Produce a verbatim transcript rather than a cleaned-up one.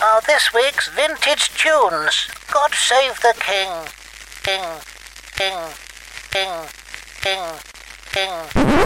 are this week's vintage tunes. God save the king. King, king, king, king, king.